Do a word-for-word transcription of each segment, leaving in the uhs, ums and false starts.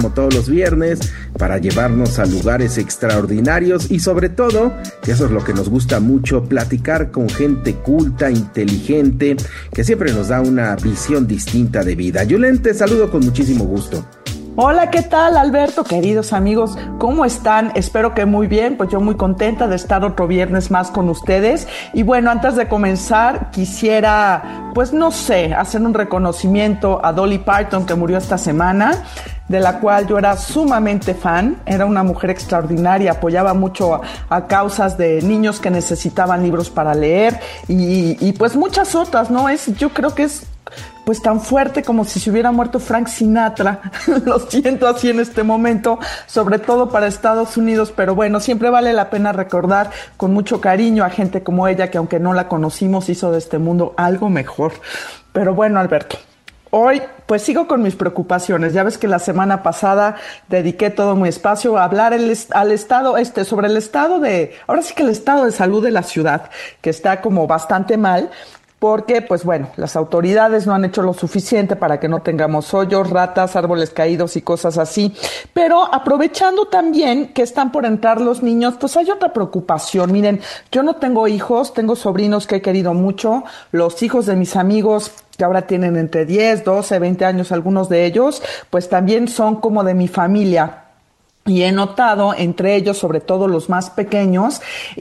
como todos los viernes, para llevarnos a lugares extraordinarios y sobre todo, que eso es lo que nos gusta mucho, platicar con gente culta, inteligente, que siempre nos da una visión distinta de vida. Yulen, te saludo con muchísimo gusto. Hola, ¿qué tal, Alberto? Queridos amigos, ¿cómo están? Espero que muy bien, pues yo muy contenta de estar otro viernes más con ustedes. Y bueno, antes de comenzar, quisiera, pues no sé, hacer un reconocimiento a Dolly Parton, que murió esta semana, de la cual yo era sumamente fan. Era una mujer extraordinaria, apoyaba mucho a, a causas de niños que necesitaban libros para leer y, y pues muchas otras, ¿no? Es, yo creo que es pues tan fuerte como si se hubiera muerto Frank Sinatra. Lo siento así en este momento, sobre todo para Estados Unidos, pero bueno, siempre vale la pena recordar con mucho cariño a gente como ella, que aunque no la conocimos, hizo de este mundo algo mejor. Pero bueno, Alberto, hoy pues sigo con mis preocupaciones. Ya ves que la semana pasada dediqué todo mi espacio a hablar el, al estado, este, sobre el estado de, ahora sí que el estado de salud de la ciudad, que está como bastante mal, porque, pues bueno, las autoridades no han hecho lo suficiente para que no tengamos hoyos, ratas, árboles caídos y cosas así. Pero aprovechando también que están por entrar los niños, pues hay otra preocupación. Miren, yo no tengo hijos, tengo sobrinos que he querido mucho, los hijos de mis amigos que ahora tienen entre diez, doce, veinte años, algunos de ellos, pues también son como de mi familia. Y he notado entre ellos, sobre todo los más pequeños,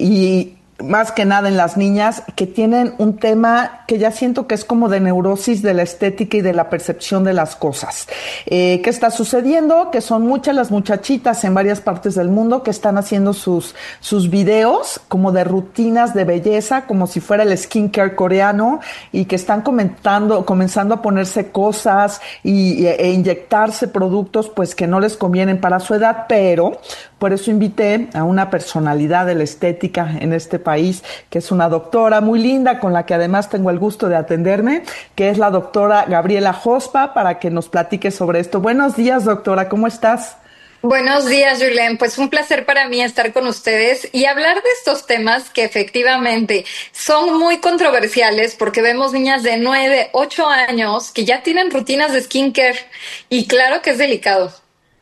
y más que nada en las niñas, que tienen un tema que ya siento que es como de neurosis de la estética y de la percepción de las cosas. Eh, ¿Qué está sucediendo? Que son muchas las muchachitas en varias partes del mundo que están haciendo sus, sus videos como de rutinas de belleza, como si fuera el skincare coreano, y que están comentando, comenzando a ponerse cosas y, e inyectarse productos pues que no les convienen para su edad, pero por eso invité a una personalidad de la estética en este país, que es una doctora muy linda, con la que además tengo el gusto de atenderme, que es la doctora Gabriela Jospa, para que nos platique sobre esto. Buenos días, doctora, ¿cómo estás? Buenos días, Julen. Pues un placer para mí estar con ustedes y hablar de estos temas que efectivamente son muy controversiales, porque vemos niñas de nueve, ocho años que ya tienen rutinas de skincare y claro que es delicado.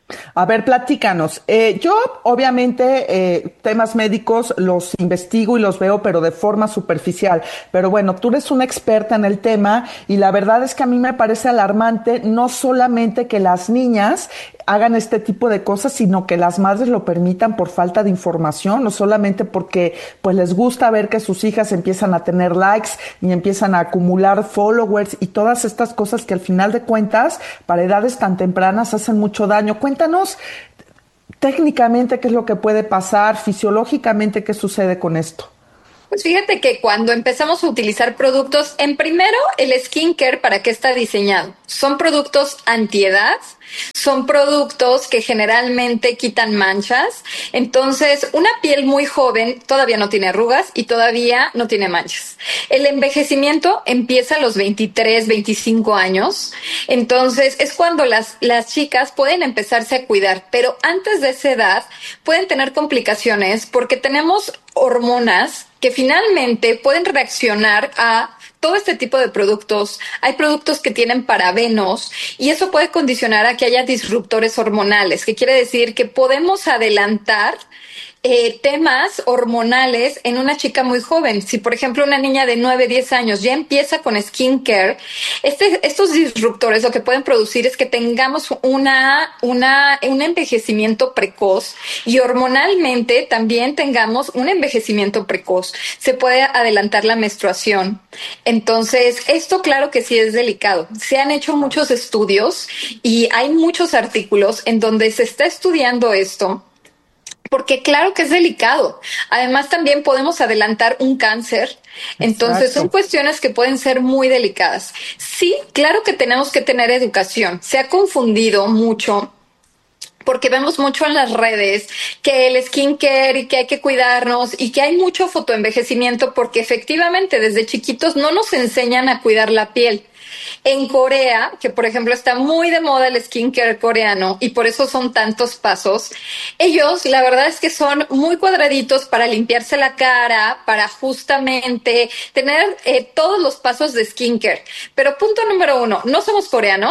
A ver, platícanos. Eh, yo, obviamente, eh, temas médicos los investigo y los veo, pero de forma superficial. Pero bueno, tú eres una experta en el tema y la verdad es que a mí me parece alarmante no solamente que las niñas hagan este tipo de cosas, sino que las madres lo permitan por falta de información, no solamente porque pues les gusta ver que sus hijas empiezan a tener likes y empiezan a acumular followers y todas estas cosas que al final de cuentas, para edades tan tempranas, hacen mucho daño. Cuéntanos técnicamente qué es lo que puede pasar, fisiológicamente qué sucede con esto. Pues fíjate que cuando empezamos a utilizar productos, en primero, el skincare, ¿para qué está diseñado? Son productos antiedad, son productos que generalmente quitan manchas. Entonces, una piel muy joven todavía no tiene arrugas y todavía no tiene manchas. El envejecimiento empieza a los veintitrés, veinticinco años. Entonces, es cuando las, las chicas pueden empezarse a cuidar. Pero antes de esa edad, pueden tener complicaciones porque tenemos hormonas que finalmente pueden reaccionar a todo este tipo de productos. Hay productos que tienen parabenos y eso puede condicionar a que haya disruptores hormonales, que quiere decir que podemos adelantar Eh, temas hormonales en una chica muy joven. Si, por ejemplo, una niña de nueve, diez años ya empieza con skincare, este, estos disruptores lo que pueden producir es que tengamos una, una, un envejecimiento precoz y hormonalmente también tengamos un envejecimiento precoz. Se puede adelantar la menstruación. Entonces, esto claro que sí es delicado. Se han hecho muchos estudios y hay muchos artículos en donde se está estudiando esto, porque claro que es delicado. Además, también podemos adelantar un cáncer. Entonces, Exacto. Son cuestiones que pueden ser muy delicadas. Sí, claro que tenemos que tener educación. Se ha confundido mucho porque vemos mucho en las redes que el skincare y que hay que cuidarnos y que hay mucho fotoenvejecimiento porque efectivamente desde chiquitos no nos enseñan a cuidar la piel. En Corea, que por ejemplo está muy de moda el skincare coreano y por eso son tantos pasos, ellos la verdad es que son muy cuadraditos para limpiarse la cara, para justamente tener eh, todos los pasos de skincare. Pero punto número uno, no somos coreanos.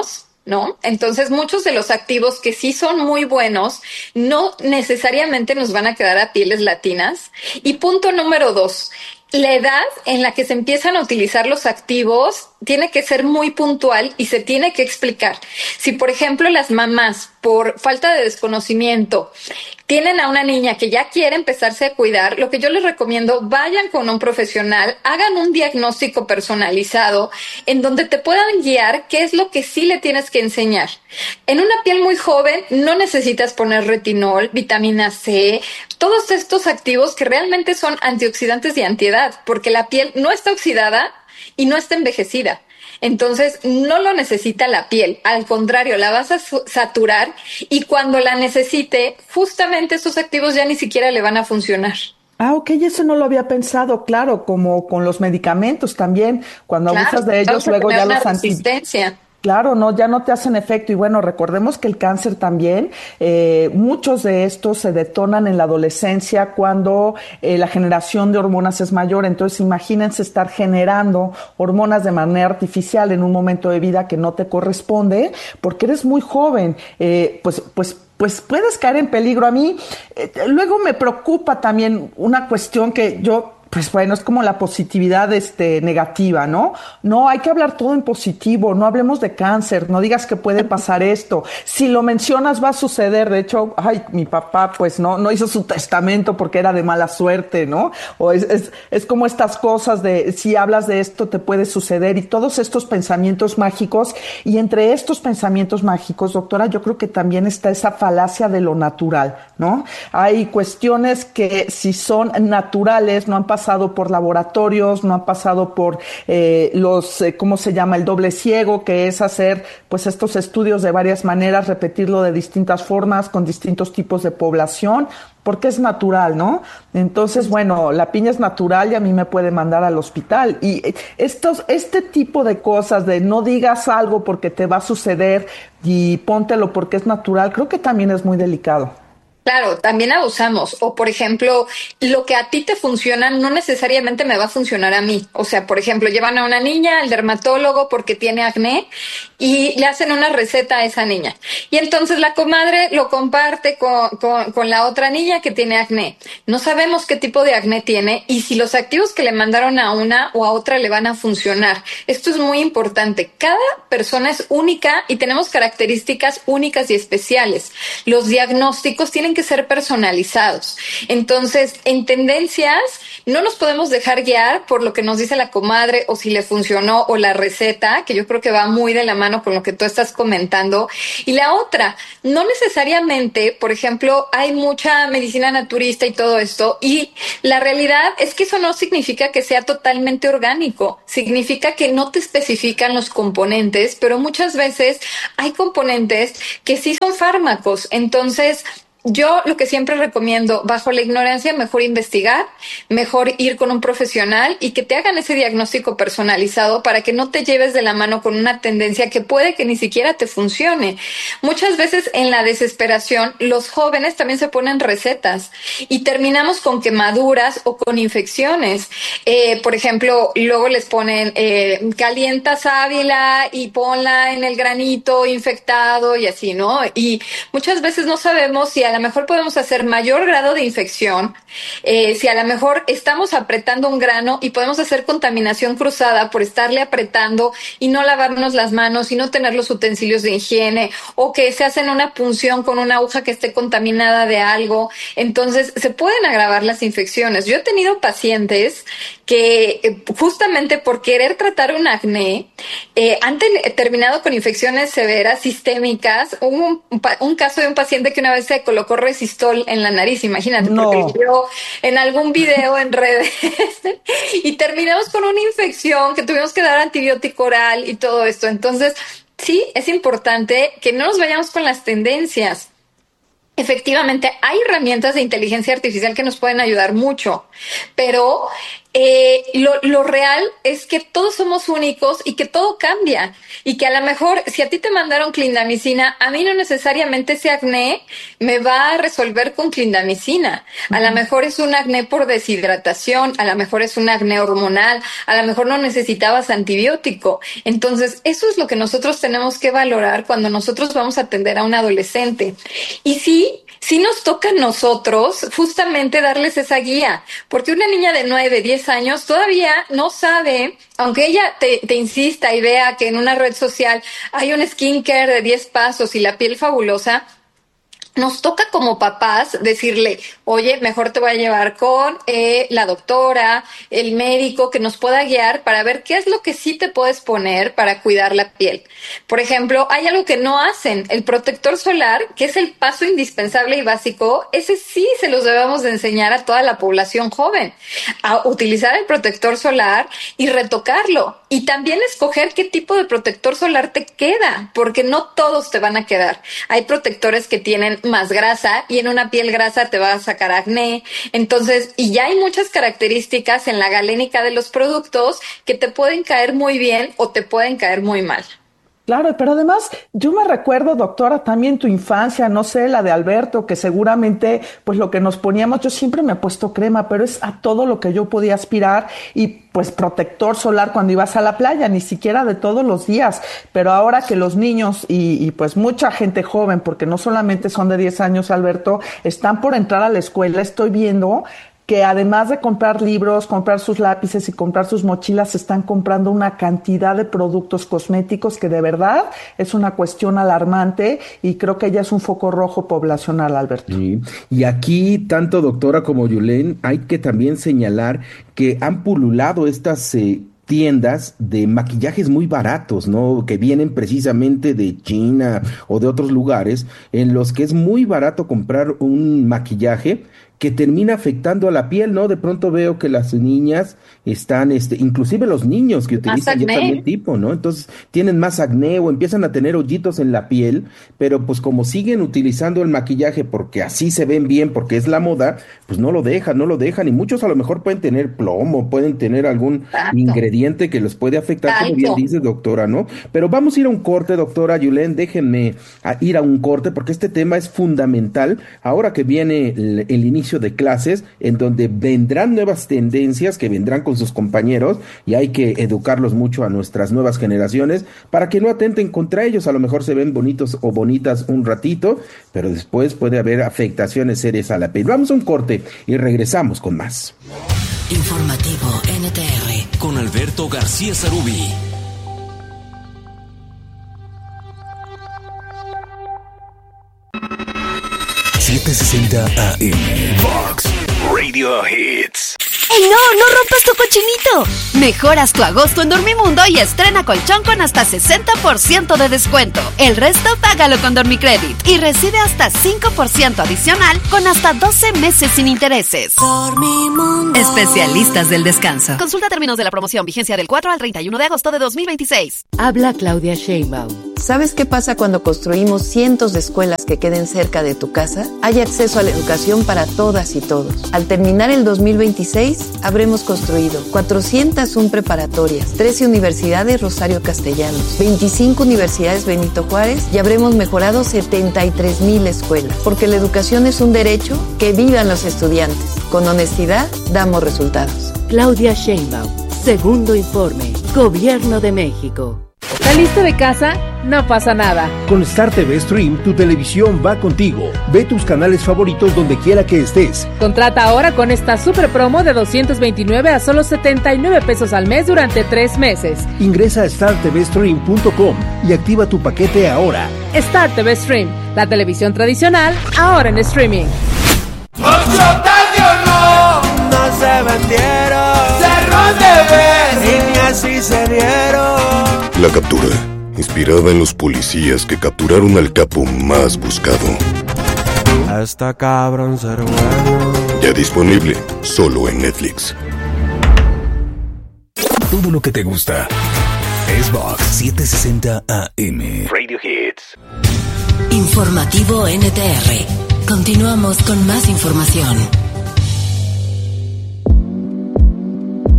¿no? Entonces, muchos de los activos que sí son muy buenos no necesariamente nos van a quedar a pieles latinas. Y punto número dos, la edad en la que se empiezan a utilizar los activos tiene que ser muy puntual y se tiene que explicar. Si, por ejemplo, las mamás, por falta de desconocimiento, tienen a una niña que ya quiere empezarse a cuidar, lo que yo les recomiendo, vayan con un profesional, hagan un diagnóstico personalizado en donde te puedan guiar qué es lo que sí le tienes que enseñar. En una piel muy joven no necesitas poner retinol, vitamina C, todos estos activos que realmente son antioxidantes y antiedad, porque la piel no está oxidada y no está envejecida. Entonces, no lo necesita la piel, al contrario, la vas a saturar y cuando la necesite, justamente estos activos ya ni siquiera le van a funcionar. Ah, ok, eso no lo había pensado, claro, como con los medicamentos también, cuando Claro, abusas de ellos, luego ya los antibióticos. Claro, no, ya no te hacen efecto. Y bueno, recordemos que el cáncer también, eh, muchos de estos se detonan en la adolescencia cuando eh, la generación de hormonas es mayor. Entonces, imagínense estar generando hormonas de manera artificial en un momento de vida que no te corresponde, porque eres muy joven. Eh, pues, pues, pues puedes caer en peligro. A mí, eh, luego me preocupa también una cuestión que yo... Pues bueno, es como la positividad este, negativa, ¿no? No, hay que hablar todo en positivo, no hablemos de cáncer, no digas que puede pasar esto. Si lo mencionas va a suceder, de hecho, ay, mi papá pues no, no hizo su testamento porque era de mala suerte, ¿no? O es, es, es como estas cosas de, si hablas de esto te puede suceder y todos estos pensamientos mágicos. Y entre estos pensamientos mágicos, doctora, yo creo que también está esa falacia de lo natural, ¿no? Hay cuestiones que si son naturales, no han pasado pasado por laboratorios, no han pasado por eh, los, eh, ¿cómo se llama? El doble ciego, que es hacer pues estos estudios de varias maneras, repetirlo de distintas formas, con distintos tipos de población, porque es natural, ¿no? Entonces, bueno, la piña es natural y a mí me puede mandar al hospital. Y estos, este tipo de cosas de no digas algo porque te va a suceder y póntelo porque es natural, creo que también es muy delicado. Claro, también abusamos. O, por ejemplo, lo que a ti te funciona no necesariamente me va a funcionar a mí. O sea, por ejemplo, llevan a una niña al dermatólogo porque tiene acné y le hacen una receta a esa niña. Y entonces la comadre lo comparte con, con, con la otra niña que tiene acné. No sabemos qué tipo de acné tiene y si los activos que le mandaron a una o a otra le van a funcionar. Esto es muy importante. Cada persona es única y tenemos características únicas y especiales. Los diagnósticos tienen que ser personalizados. Entonces, en tendencias, no nos podemos dejar guiar por lo que nos dice la comadre o si le funcionó o la receta, que yo creo que va muy de la mano con lo que tú estás comentando. Y la otra, no necesariamente, por ejemplo, hay mucha medicina naturista y todo esto, y la realidad es que eso no significa que sea totalmente orgánico. Significa que no te especifican los componentes, pero muchas veces hay componentes que sí son fármacos. Entonces, yo lo que siempre recomiendo, bajo la ignorancia, mejor investigar, mejor ir con un profesional y que te hagan ese diagnóstico personalizado para que no te lleves de la mano con una tendencia que puede que ni siquiera te funcione. Muchas veces en la desesperación, los jóvenes también se ponen recetas y terminamos con quemaduras o con infecciones. Eh, por ejemplo, luego les ponen eh, calienta sábila y ponla en el granito infectado y así, ¿no? Y muchas veces no sabemos si a lo mejor podemos hacer mayor grado de infección, eh, si a lo mejor estamos apretando un grano y podemos hacer contaminación cruzada por estarle apretando y no lavarnos las manos y no tener los utensilios de higiene, o que se hacen una punción con una aguja que esté contaminada de algo. Entonces se pueden agravar las infecciones. Yo he tenido pacientes que eh, justamente por querer tratar un acné eh, han ten- terminado con infecciones severas sistémicas. Hubo un, un, un caso de un paciente que una vez se colocó resistol en la nariz, imagínate, No. porque lo vio en algún video en redes y terminamos con una infección que tuvimos que dar antibiótico oral y todo esto. Entonces, sí, es importante que no nos vayamos con las tendencias. Efectivamente, hay herramientas de inteligencia artificial que nos pueden ayudar mucho, pero eh, lo, lo real es que todos somos únicos y que todo cambia. Y que a lo mejor, si a ti te mandaron clindamicina, a mí no necesariamente ese acné me va a resolver con clindamicina. A lo mejor es un acné por deshidratación, a lo mejor es un acné hormonal, a lo mejor no necesitabas antibiótico. Entonces, eso es lo que nosotros tenemos que valorar cuando nosotros vamos a atender a un adolescente. Y sí, sí nos toca a nosotros justamente darles esa guía, porque una niña de nueve, diez años todavía no sabe, aunque ella te, te insista y vea que en una red social hay un skincare de diez pasos y la piel fabulosa, nos toca como papás decirle, oye, mejor te voy a llevar con eh, la doctora, el médico, que nos pueda guiar para ver qué es lo que sí te puedes poner para cuidar la piel. Por ejemplo, hay algo que no hacen, el protector solar, que es el paso indispensable y básico, ese sí se los debemos de enseñar a toda la población joven, a utilizar el protector solar y retocarlo. Y también escoger qué tipo de protector solar te queda, porque no todos te van a quedar. Hay protectores que tienen más grasa y en una piel grasa te va a sacar acné. Entonces, y ya hay muchas características en la galénica de los productos que te pueden caer muy bien o te pueden caer muy mal. Claro, pero además yo me recuerdo, doctora, también tu infancia, no sé, la de Alberto, que seguramente pues lo que nos poníamos, yo siempre me he puesto crema, pero es a todo lo que yo podía aspirar y pues protector solar cuando ibas a la playa, ni siquiera de todos los días, pero ahora que los niños y, y pues mucha gente joven, porque no solamente son de diez años, Alberto, están por entrar a la escuela, estoy viendo que además de comprar libros, comprar sus lápices y comprar sus mochilas, se están comprando una cantidad de productos cosméticos que de verdad es una cuestión alarmante y creo que ya es un foco rojo poblacional, Alberto. Sí. Y aquí, tanto doctora como Yulén, hay que también señalar que han pululado estas eh, tiendas de maquillajes muy baratos, ¿no? Que vienen precisamente de China o de otros lugares, en los que es muy barato comprar un maquillaje que termina afectando a la piel, ¿no? De pronto veo que las niñas están, este, inclusive los niños que utilizan ya también tipo, ¿no? Entonces tienen más acné o empiezan a tener hoyitos en la piel, pero pues como siguen utilizando el maquillaje porque así se ven bien, porque es la moda, pues no lo dejan, no lo dejan, y muchos a lo mejor pueden tener plomo, pueden tener algún Exacto. ingrediente que los puede afectar, Exacto. como bien dice doctora, ¿no? Pero vamos a ir a un corte, doctora Yulén, déjenme a ir a un corte porque este tema es fundamental, ahora que viene el, el inicio de clases, en donde vendrán nuevas tendencias que vendrán con sus compañeros y hay que educarlos mucho a nuestras nuevas generaciones para que no atenten contra ellos. A lo mejor se ven bonitos o bonitas un ratito, pero después puede haber afectaciones serias a la piel. Vamos a un corte y regresamos con más. Informativo N T R con Alberto García Sarubí. setecientos sesenta A M Vox Radio Hits. ¡Ey, no! ¡No rompas tu cochinito! Mejoras tu agosto en Dormimundo y estrena colchón con hasta sesenta por ciento de descuento. El resto págalo con Dormicredit y recibe hasta cinco por ciento adicional con hasta doce meses sin intereses. Dormimundo. Especialistas del descanso. Consulta términos de la promoción. Vigencia del cuatro al treinta y uno de agosto de dos mil veintiséis. Habla Claudia Sheinbaum. ¿Sabes qué pasa cuando construimos cientos de escuelas que queden cerca de tu casa? Hay acceso a la educación para todas y todos. Al terminar el dos mil veintiséis, habremos construido cuatrocientas uno preparatorias, trece universidades Rosario Castellanos, veinticinco universidades Benito Juárez y habremos mejorado setenta y tres mil escuelas. Porque la educación es un derecho, que vivan los estudiantes. Con honestidad, damos resultados. Claudia Sheinbaum, segundo informe, Gobierno de México. ¿Saliste de casa? No pasa nada. Con Star T V Stream, tu televisión va contigo. Ve tus canales favoritos donde quiera que estés. Contrata ahora con esta super promo de doscientos veintinueve a solo setenta y nueve pesos al mes durante tres meses. Ingresa a star t v stream punto com y activa tu paquete ahora. Star T V Stream, la televisión tradicional, ahora en streaming. No, no se vendieron, cerró de vez y ni así se dieron. La captura, inspirada en los policías que capturaron al capo más buscado. Hasta cabrón ser bueno. Ya disponible, solo en Netflix. Todo lo que te gusta es Vox setecientos sesenta A M Radio Hits. Informativo N T R. Continuamos con más información.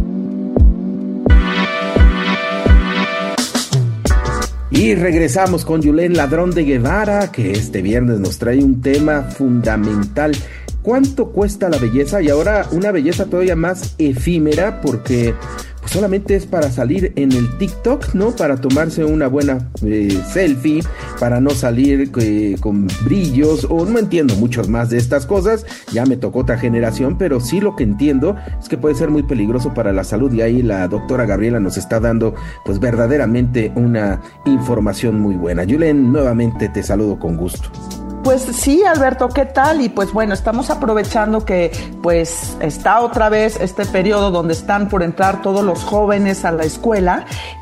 Y regresamos con Yulén Ladrón de Guevara, que este viernes nos trae un tema fundamental. ¿Cuánto cuesta la belleza? Y ahora una belleza todavía más efímera, porque pues solamente es para salir en el TikTok, ¿no? Para tomarse una buena eh, selfie, para no salir eh, con brillos, o no entiendo muchos más de estas cosas. Ya me tocó otra generación, pero sí lo que entiendo es que puede ser muy peligroso para la salud, y ahí la doctora Gabriela nos está dando pues verdaderamente una información muy buena. Yulén, nuevamente te saludo con gusto. Pues sí, Alberto, ¿qué tal? Y pues bueno, estamos aprovechando que pues está otra vez este periodo donde están por entrar todos los jóvenes a la escuela,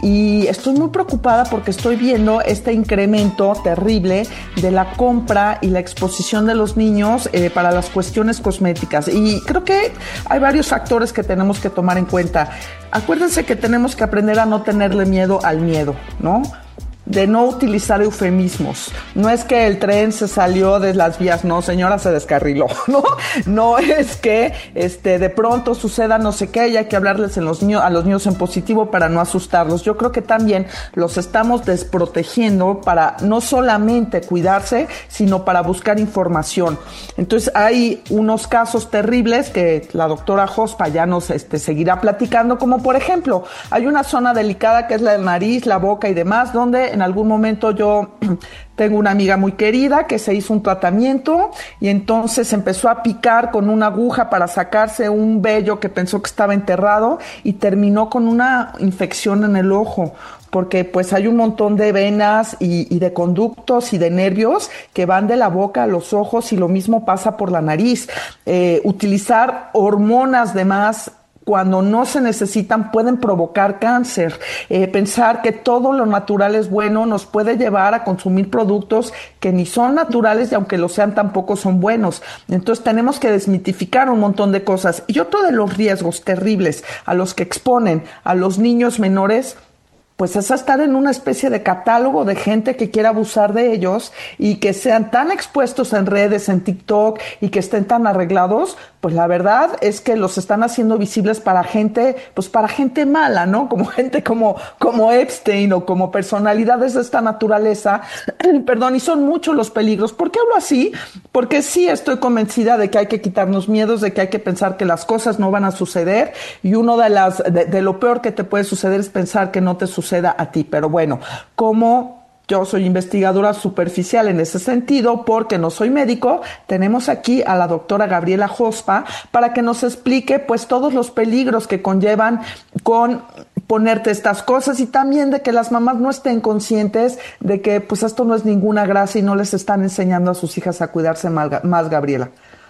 y estoy muy preocupada porque estoy viendo este incremento terrible de la compra y la exposición de los niños eh, para las cuestiones cosméticas, y creo que hay varios factores que tenemos que tomar en cuenta. Acuérdense que tenemos que aprender a no tenerle miedo al miedo, ¿no? De no utilizar eufemismos. No es que el tren se salió de las vías, no, señora, se descarriló, ¿no? No es que este de pronto suceda no sé qué y hay que hablarles en los niños, a los niños en positivo para no asustarlos. Yo creo que también los estamos desprotegiendo para no solamente cuidarse, sino para buscar información. Entonces hay unos casos terribles que la doctora Jospa ya nos este, seguirá platicando, como por ejemplo, hay una zona delicada que es la nariz, la boca y demás, donde en algún momento yo tengo una amiga muy querida que se hizo un tratamiento y entonces empezó a picar con una aguja para sacarse un vello que pensó que estaba enterrado y terminó con una infección en el ojo, porque pues hay un montón de venas y, y de conductos y de nervios que van de la boca a los ojos, y lo mismo pasa por la nariz. Eh, utilizar hormonas de más cuando no se necesitan pueden provocar cáncer. Eh, pensar que todo lo natural es bueno nos puede llevar a consumir productos que ni son naturales, y aunque lo sean tampoco son buenos. Entonces tenemos que desmitificar un montón de cosas. Y otro de los riesgos terribles a los que exponen a los niños menores, pues es estar en una especie de catálogo de gente que quiera abusar de ellos, y que sean tan expuestos en redes, en TikTok, y que estén tan arreglados. Pues la verdad es que los están haciendo visibles para gente, pues para gente mala, ¿no? Como gente como, como Epstein, o como personalidades de esta naturaleza. Perdón, y son muchos los peligros. ¿Por qué hablo así? Porque sí estoy convencida de que hay que quitarnos miedos, de que hay que pensar que las cosas no van a suceder, y uno de las, de, de lo peor que te puede suceder es pensar que no te suceda a ti. Pero bueno, como yo soy investigadora superficial en ese sentido, porque no soy médico, tenemos aquí a la doctora Gabriela Jospa para que nos explique pues todos los peligros que conllevan con ponerte estas cosas, y también de que las mamás no estén conscientes de que pues esto no es ninguna gracia y no les están enseñando a sus hijas a cuidarse más, Gabriela.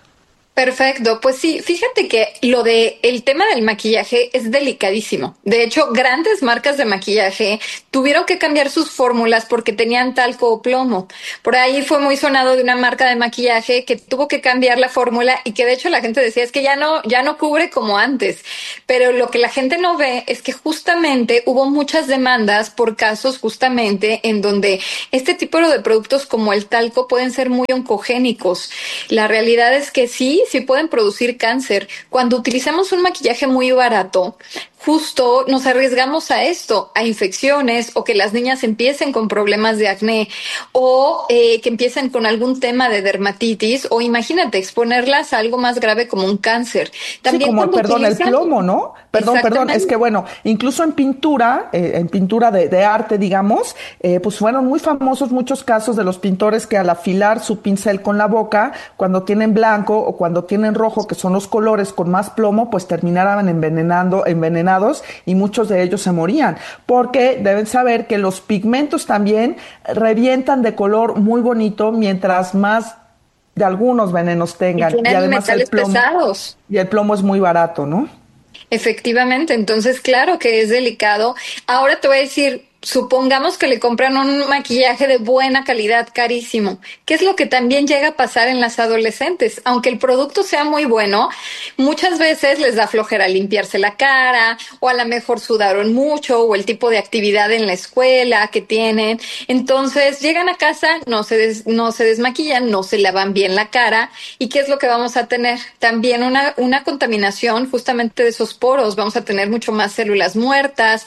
Perfecto, pues sí, fíjate que lo de el tema del maquillaje es delicadísimo. De hecho, grandes marcas de maquillaje tuvieron que cambiar sus fórmulas porque tenían talco o plomo. Por ahí fue muy sonado de una marca de maquillaje que tuvo que cambiar la fórmula, y que de hecho la gente decía es que ya no, ya no cubre como antes. Pero lo que la gente no ve es que justamente hubo muchas demandas por casos justamente en donde este tipo de productos como el talco pueden ser muy oncogénicos. La realidad es que sí, sí pueden producir cáncer. Cuando utilizamos un maquillaje muy barato, justo nos arriesgamos a esto, a infecciones, o que las niñas empiecen con problemas de acné, o eh, que empiecen con algún tema de dermatitis, o imagínate exponerlas a algo más grave como un cáncer. También sí, como, perdón, utilizan... el plomo, ¿no? Perdón, perdón, es que bueno, incluso en pintura, eh, en pintura de, de arte, digamos, eh, pues fueron muy famosos muchos casos de los pintores que al afilar su pincel con la boca, cuando tienen blanco o cuando tienen rojo, que son los colores con más plomo, pues terminaban envenenando, envenenados, y muchos de ellos se morían, porque deben saber que los pigmentos también revientan de color muy bonito mientras más de algunos venenos tengan. Y, y además metales el plomo, pesados. Y el plomo es muy barato, ¿no? Efectivamente, entonces claro que es delicado. Ahora te voy a decir, supongamos que le compran un maquillaje de buena calidad, carísimo. ¿Qué es lo que también llega a pasar en las adolescentes? Aunque el producto sea muy bueno, muchas veces les da flojera limpiarse la cara, o a lo mejor sudaron mucho, o el tipo de actividad en la escuela que tienen. Entonces llegan a casa, no se, des, no se desmaquillan, no se lavan bien la cara. ¿Y qué es lo que vamos a tener? También una, una contaminación justamente de esos poros. Vamos a tener mucho más células muertas,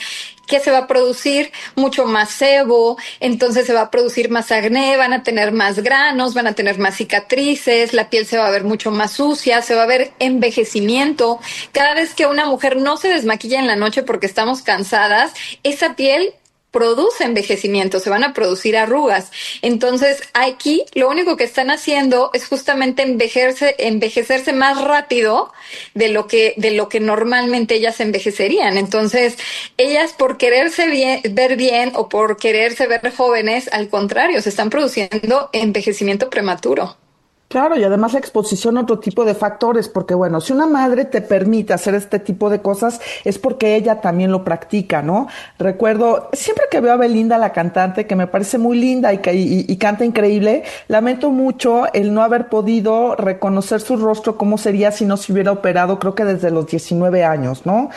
¿qué se va a producir? Mucho más sebo, entonces se va a producir más acné, van a tener más granos, van a tener más cicatrices, la piel se va a ver mucho más sucia, se va a ver envejecimiento. Cada vez que una mujer no se desmaquilla en la noche porque estamos cansadas, esa piel produce envejecimiento, se van a producir arrugas. Entonces, aquí lo único que están haciendo es justamente envejecerse, envejecerse más rápido de lo que, de lo que normalmente ellas envejecerían. Entonces, ellas por quererse bien, ver bien o por quererse ver jóvenes, al contrario, se están produciendo envejecimiento prematuro. Claro, y además la exposición a otro tipo de factores, porque bueno, si una madre te permite hacer este tipo de cosas es porque ella también lo practica, ¿no? Recuerdo, siempre que veo a Belinda, la cantante, que me parece muy linda y, que, y, y canta increíble, lamento mucho el no haber podido reconocer su rostro, cómo sería si no se hubiera operado, creo que desde los diecinueve años, ¿no?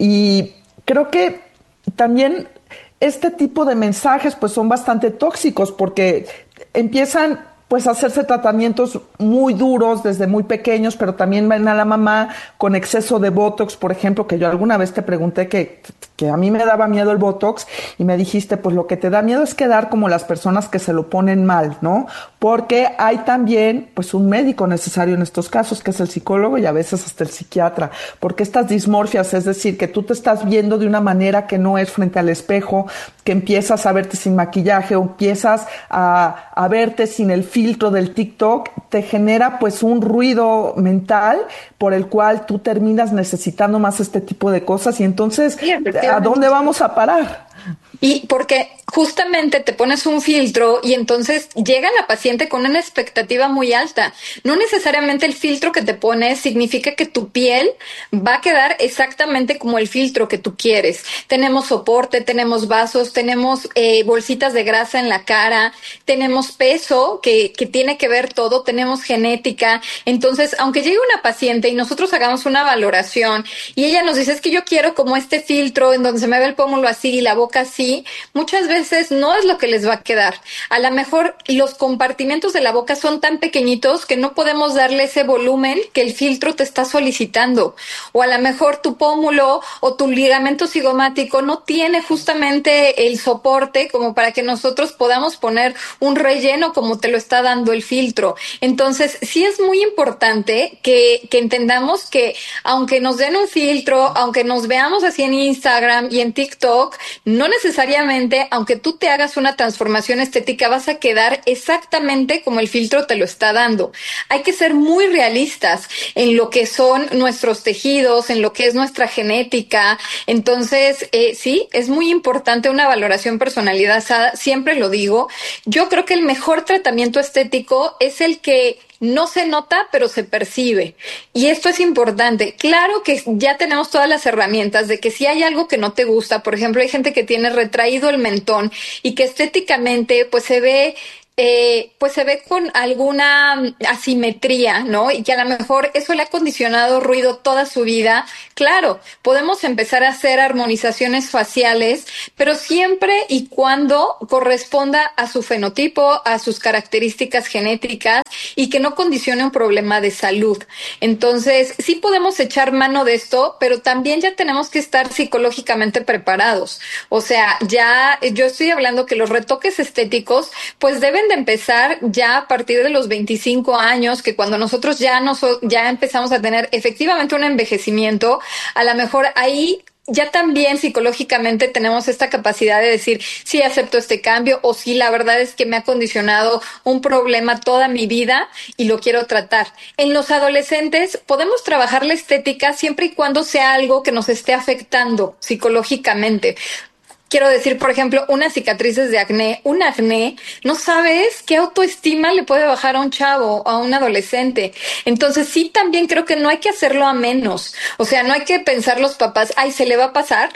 Y creo que también este tipo de mensajes pues son bastante tóxicos porque empiezan pues hacerse tratamientos muy duros desde muy pequeños, pero también ven a la mamá con exceso de Botox, por ejemplo, que yo alguna vez te pregunté que, que a mí me daba miedo el Botox y me dijiste, pues lo que te da miedo es quedar como las personas que se lo ponen mal, ¿no? Porque hay también pues un médico necesario en estos casos, que es el psicólogo y a veces hasta el psiquiatra, porque estas dismorfias, es decir, que tú te estás viendo de una manera que no es frente al espejo, que empiezas a verte sin maquillaje o empiezas a, a verte sin el filtro del TikTok, te genera pues un ruido mental por el cual tú terminas necesitando más este tipo de cosas y entonces, sí, ¿a dónde vamos a parar? Y porque justamente te pones un filtro y entonces llega la paciente con una expectativa muy alta. No necesariamente el filtro que te pones significa que tu piel va a quedar exactamente como el filtro que tú quieres. Tenemos soporte, tenemos vasos, tenemos eh, bolsitas de grasa en la cara, tenemos peso que, que tiene que ver todo, tenemos genética. Entonces, aunque llegue una paciente y nosotros hagamos una valoración y ella nos dice, es que yo quiero como este filtro en donde se me ve el pómulo así y la boca así, muchas veces no es lo que les va a quedar. A lo mejor los compartimentos de la boca son tan pequeñitos que no podemos darle ese volumen que el filtro te está solicitando. O a lo mejor tu pómulo o tu ligamento cigomático no tiene justamente el soporte como para que nosotros podamos poner un relleno como te lo está dando el filtro. Entonces, sí es muy importante que, que entendamos que aunque nos den un filtro, aunque nos veamos así en Instagram y en TikTok, no necesariamente, aunque tú te hagas una transformación estética, vas a quedar exactamente como el filtro te lo está dando. Hay que ser muy realistas en lo que son nuestros tejidos, en lo que es nuestra genética. Entonces, eh, sí, es muy importante una valoración personalizada, siempre lo digo. Yo creo que el mejor tratamiento estético es el que no se nota, pero se percibe. Y esto es importante. Claro que ya tenemos todas las herramientas de que si hay algo que no te gusta, por ejemplo, hay gente que tiene retraído el mentón y que estéticamente pues se ve Eh, pues se ve con alguna asimetría, ¿no? Y que a lo mejor eso le ha condicionado ruido toda su vida. Claro, podemos empezar a hacer armonizaciones faciales, pero siempre y cuando corresponda a su fenotipo, a sus características genéticas y que no condicione un problema de salud. Entonces, sí podemos echar mano de esto, pero también ya tenemos que estar psicológicamente preparados. O sea, ya yo estoy hablando que los retoques estéticos, pues deben de empezar ya a partir de los veinticinco años, que cuando nosotros ya nos, ya empezamos a tener efectivamente un envejecimiento, a lo mejor ahí ya también psicológicamente tenemos esta capacidad de decir, sí acepto este cambio o sí, la verdad es que me ha condicionado un problema toda mi vida y lo quiero tratar. En los adolescentes podemos trabajar la estética siempre y cuando sea algo que nos esté afectando psicológicamente. Quiero decir, por ejemplo, unas cicatrices de acné, un acné, no sabes qué autoestima le puede bajar a un chavo, a un adolescente. Entonces sí, también creo que no hay que hacerlo a menos. O sea, no hay que pensar los papás, ay, se le va a pasar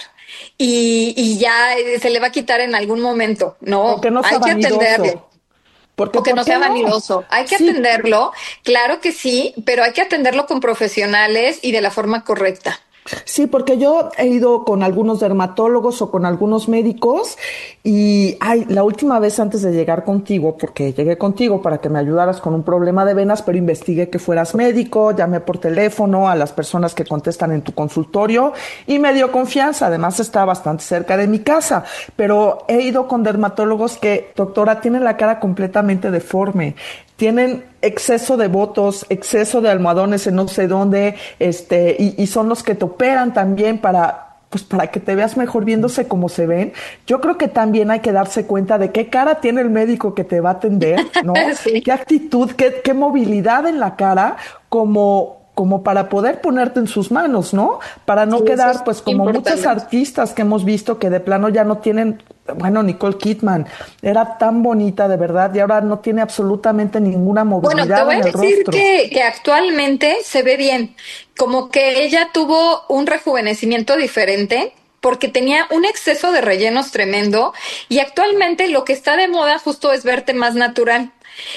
y, y ya se le va a quitar en algún momento. No, no hay que atenderlo. Porque, o que no sea vanidoso. Hay que sí. atenderlo, claro que sí, pero hay que atenderlo con profesionales y de la forma correcta. Sí, porque yo he ido con algunos dermatólogos o con algunos médicos y ay, la última vez antes de llegar contigo, porque llegué contigo para que me ayudaras con un problema de venas, pero investigué que fueras médico, llamé por teléfono a las personas que contestan en tu consultorio y me dio confianza. Además está bastante cerca de mi casa, pero he ido con dermatólogos que, doctora, tienen la cara completamente deforme. Tienen exceso de botox, exceso de almohadones en no sé dónde, este, y, y son los que te operan también para, pues para que te veas mejor viéndose como se ven. Yo creo que también hay que darse cuenta de qué cara tiene el médico que te va a atender, ¿no? Sí. Qué actitud, qué, qué movilidad en la cara, como como para poder ponerte en sus manos, ¿no? Para no sí, quedar, pues, como muchas artistas que hemos visto que de plano ya no tienen, bueno, Nicole Kidman era tan bonita de verdad y ahora no tiene absolutamente ninguna movilidad en el rostro. Bueno, te voy a decir que, que actualmente se ve bien, como que ella tuvo un rejuvenecimiento diferente, porque tenía un exceso de rellenos tremendo y actualmente lo que está de moda justo es verte más natural.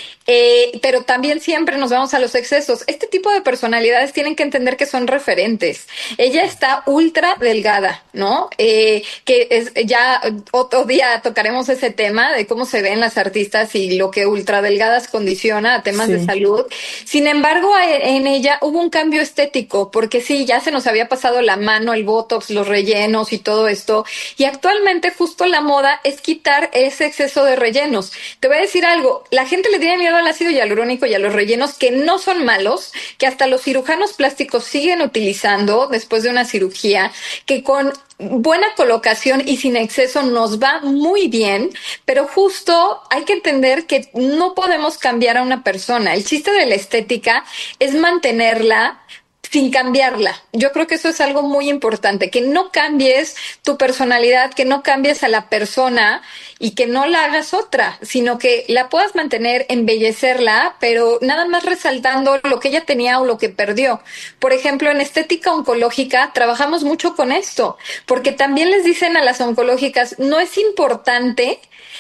Eh, pero también siempre nos vamos a los excesos. Este tipo de personalidades tienen que entender que son referentes. Ella está ultra delgada, ¿no? Eh, que es ya otro día tocaremos ese tema de cómo se ven las artistas y lo que ultra delgadas condiciona a temas sí. de salud. Sin embargo, en ella hubo un cambio estético, porque sí, ya se nos había pasado la mano, el botox, los rellenos y todo esto. Y actualmente justo la moda es quitar ese exceso de rellenos. Te voy a decir algo, la gente le tiene miedo al ácido hialurónico y a los rellenos, que no son malos, que hasta los cirujanos plásticos siguen utilizando después de una cirugía, que con buena colocación y sin exceso nos va muy bien, pero justo hay que entender que no podemos cambiar a una persona. El chiste de la estética es mantenerla sin cambiarla. Yo creo que eso es algo muy importante, que no cambies tu personalidad, que no cambies a la persona y que no la hagas otra, sino que la puedas mantener, embellecerla, pero nada más resaltando lo que ella tenía o lo que perdió. Por ejemplo, en estética oncológica trabajamos mucho con esto, porque también les dicen a las oncológicas, no es importante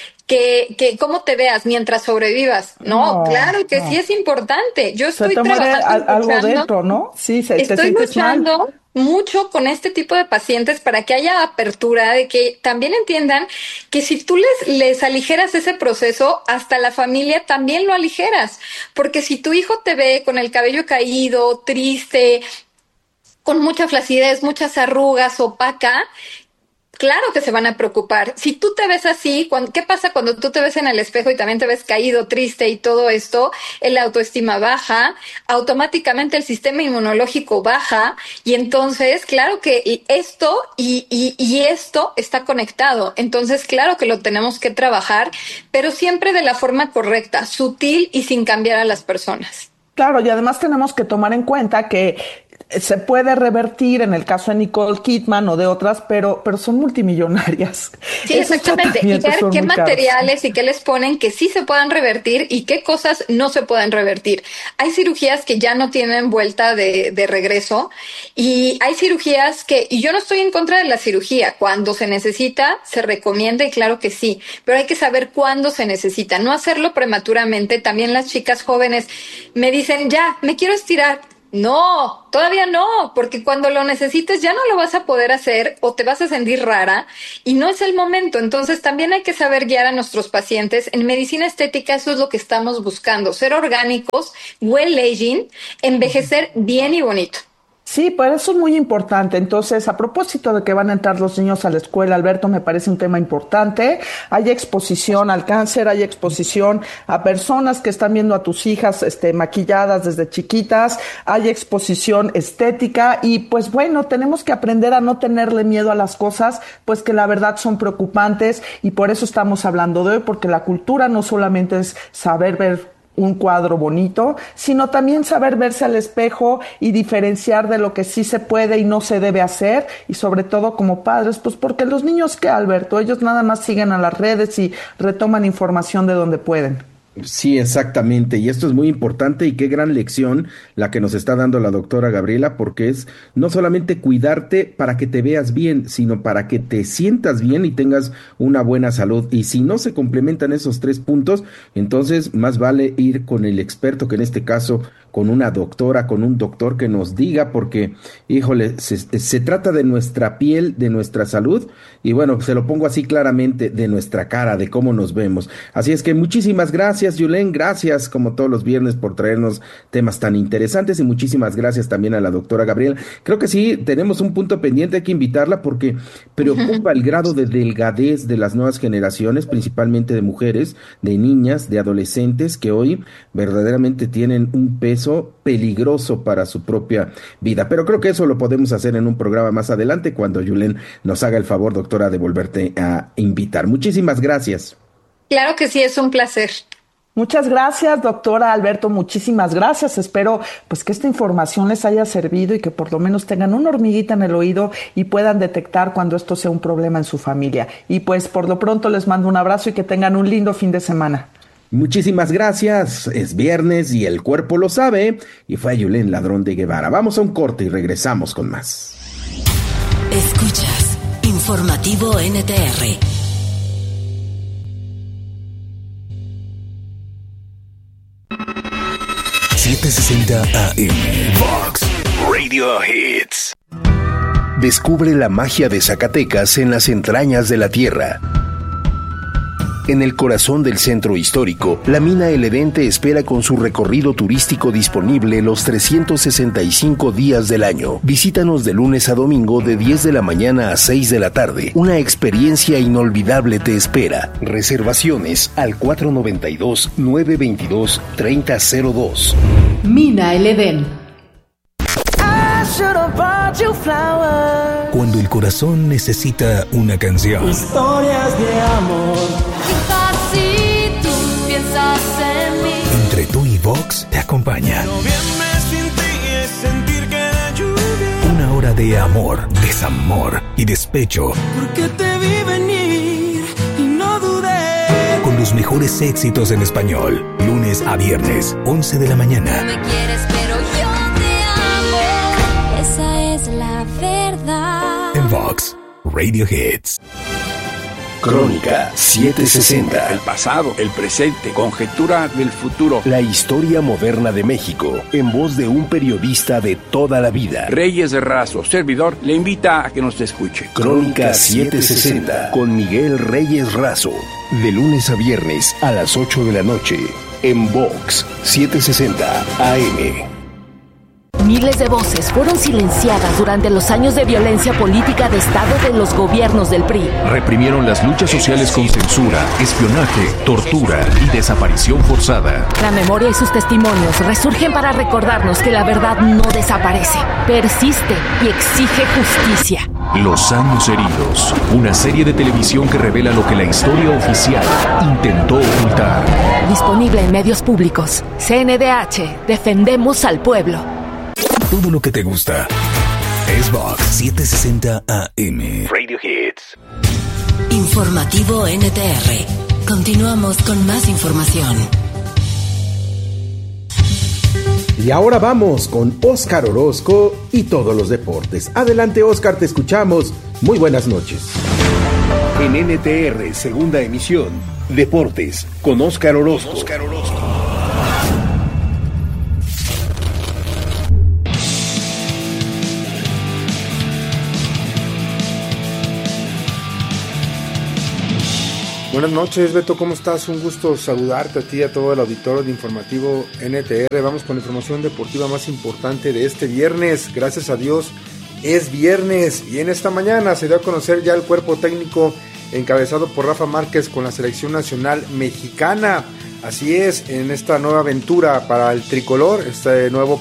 que, que cómo te veas mientras sobrevivas. No, no claro que no. Sí es importante. Yo estoy se te trabajando algo dentro, ¿no? Sí, se, estoy te sientes luchando mal. mucho con este tipo de pacientes para que haya apertura, de que también entiendan que si tú les, les aligeras ese proceso, hasta la familia también lo aligeras. Porque si tu hijo te ve con el cabello caído, triste, con mucha flacidez, muchas arrugas, opaca, claro que se van a preocupar. Si tú te ves así, cuando, ¿qué pasa cuando tú te ves en el espejo y también te ves caído, triste y todo esto? El autoestima baja, automáticamente el sistema inmunológico baja y entonces, claro que esto y, y, y esto está conectado. Entonces, claro que lo tenemos que trabajar, pero siempre de la forma correcta, sutil y sin cambiar a las personas. Claro, y además tenemos que tomar en cuenta que se puede revertir en el caso de Nicole Kidman o de otras, pero, pero son multimillonarias. Sí, Esos exactamente. Y ver qué materiales caros. Y qué les ponen que sí se puedan revertir y qué cosas no se pueden revertir. Hay cirugías que ya no tienen vuelta de, de regreso y hay cirugías que, y yo no estoy en contra de la cirugía, cuando se necesita, se recomienda y claro que sí, pero hay que saber cuándo se necesita, no hacerlo prematuramente. También las chicas jóvenes me dicen, ya, me quiero estirar. No, todavía no, porque cuando lo necesites ya no lo vas a poder hacer o te vas a sentir rara y no es el momento. Entonces también hay que saber guiar a nuestros pacientes. En medicina estética eso es lo que estamos buscando, ser orgánicos, well aging, envejecer bien y bonito. Sí, pues eso es muy importante. Entonces, a propósito de que van a entrar los niños a la escuela, Alberto, me parece un tema importante. Hay exposición al cáncer, hay exposición a personas que están viendo a tus hijas este, maquilladas desde chiquitas, hay exposición estética y pues bueno, tenemos que aprender a no tenerle miedo a las cosas, pues que la verdad son preocupantes y por eso estamos hablando de hoy, porque la cultura no solamente es saber ver un cuadro bonito, sino también saber verse al espejo y diferenciar de lo que sí se puede y no se debe hacer, y sobre todo como padres, pues porque los niños, ¿qué, Alberto? Ellos nada más siguen a las redes y retoman información de donde pueden. Sí, exactamente, y esto es muy importante y qué gran lección la que nos está dando la doctora Gabriela, porque es no solamente cuidarte para que te veas bien, sino para que te sientas bien y tengas una buena salud, y si no se complementan esos tres puntos, entonces más vale ir con el experto, que en este caso con una doctora, con un doctor que nos diga, porque, híjole, se, se trata de nuestra piel, de nuestra salud, y bueno, se lo pongo así claramente, de nuestra cara, de cómo nos vemos. Así es que muchísimas gracias, Yulén, gracias como todos los viernes por traernos temas tan interesantes, y muchísimas gracias también a la doctora Gabriela. Creo que sí, tenemos un punto pendiente, hay que invitarla porque preocupa el grado de delgadez de las nuevas generaciones, principalmente de mujeres, de niñas, de adolescentes, que hoy verdaderamente tienen un peso peligroso para su propia vida, pero creo que eso lo podemos hacer en un programa más adelante cuando Yulén nos haga el favor, doctora, de volverte a invitar. Muchísimas gracias. Claro que sí, es un placer. Muchas gracias, doctora Alberto, muchísimas gracias. Espero pues que esta información les haya servido y que por lo menos tengan una hormiguita en el oído y puedan detectar cuando esto sea un problema en su familia. Y pues por lo pronto les mando un abrazo y que tengan un lindo fin de semana. Muchísimas gracias, es viernes y el cuerpo lo sabe, y fue Yulén Ladrón de Guevara. Vamos a un corte y regresamos con más. Escuchas Informativo N T R. setecientos sesenta A M Vox Radio Hits. Descubre la magia de Zacatecas en las entrañas de la tierra. En el corazón del centro histórico, la mina El Edén te espera con su recorrido turístico disponible los trescientos sesenta y cinco días del año. Visítanos de lunes a domingo de diez de la mañana a seis de la tarde. Una experiencia inolvidable te espera. Reservaciones al cuatro nueve dos, nueve dos dos, tres cero cero dos. Mina El Edén. Cuando el corazón necesita una canción. Historias de amor. Si tú piensas en mí. Entre tú y Vox te acompaña. Noviembre sin ti es sentir que la lluvia. Una hora de amor, desamor y despecho. Porque te vi venir y no dudé. Con los mejores éxitos en español. Lunes a viernes, once de la mañana. No me quieres, pero yo te amo. Esa es la verdad. En Vox Radio Hits. Crónica setecientos sesenta. El pasado, el presente, conjetura del futuro. La historia moderna de México, en voz de un periodista de toda la vida. Reyes de Razo, servidor, le invita a que nos escuche. Crónica setecientos sesenta, con Miguel Reyes Razo. De lunes a viernes a las ocho de la noche, en Vox setecientos sesenta A M. Miles de voces fueron silenciadas durante los años de violencia política de Estado de los gobiernos del P R I. Reprimieron las luchas sociales con censura, espionaje, tortura y desaparición forzada. La memoria y sus testimonios resurgen para recordarnos que la verdad no desaparece, persiste y exige justicia. Los años heridos, una serie de televisión que revela lo que la historia oficial intentó ocultar. Disponible en medios públicos. C N D H, defendemos al pueblo. Todo lo que te gusta es Vox setecientos sesenta A M Radio Hits. Informativo N T R. Continuamos con más información. Y ahora vamos con Óscar Orozco y todos los deportes. Adelante, Óscar, te escuchamos. Muy buenas noches. En N T R, segunda emisión, Deportes, con Óscar Orozco. Óscar Orozco. Buenas noches, Beto, ¿cómo estás? Un gusto saludarte a ti y a todo el auditorio de Informativo N T R. Vamos con la información deportiva más importante de este viernes. Gracias a Dios, es viernes y en esta mañana se dio a conocer ya el cuerpo técnico encabezado por Rafa Márquez con la selección nacional mexicana. Así es, en esta nueva aventura para el tricolor, este nuevo